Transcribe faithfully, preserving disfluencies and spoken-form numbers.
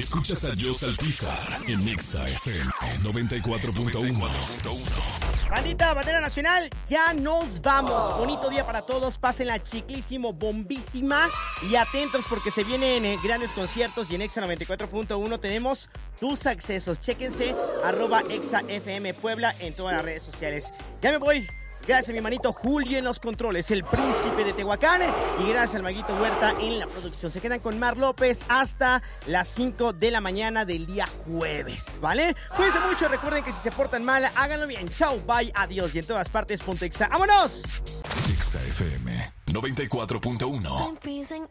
Escuchas a Joss Alpizar en Exa F M noventa y cuatro punto uno. Bandita, bandera nacional, ya nos vamos. Bonito día para todos, pásenla chiclísimo, bombísima y atentos porque se vienen eh, grandes conciertos y en Exa noventa y cuatro punto uno tenemos tus accesos. Chéquense, arroba Exa F M Puebla en todas las redes sociales. Ya me voy. Gracias a mi manito Julio en los controles, el príncipe de Tehuacán, y gracias al maguito Huerta en la producción. Se quedan con Mar López hasta las cinco de la mañana del día jueves, ¿vale? Cuídense mucho, recuerden que si se portan mal, háganlo bien. Chau, bye, adiós y en todas partes, punto Exa. ¡Vámonos! Exa F M noventa y cuatro punto uno.